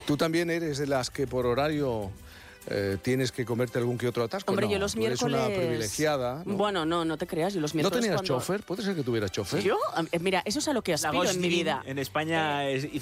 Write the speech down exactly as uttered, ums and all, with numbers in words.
¿Tú también eres de las que por horario eh, tienes que comerte algún que otro atasco? Hombre, no, yo los tú miércoles... eres una privilegiada, ¿no? Bueno, no, no te creas, yo los ¿No miércoles tenías cuando... chofer? ¿Puede ser que tuvieras chofer? ¿Yo? Eh, Mira, eso es a lo que aspiro en mi vida. En España es